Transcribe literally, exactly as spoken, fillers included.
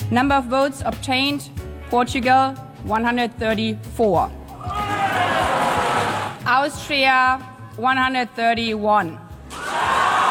Number of votes obtained, Portugal, one hundred thirty-four. Austria, one hundred thirty-one.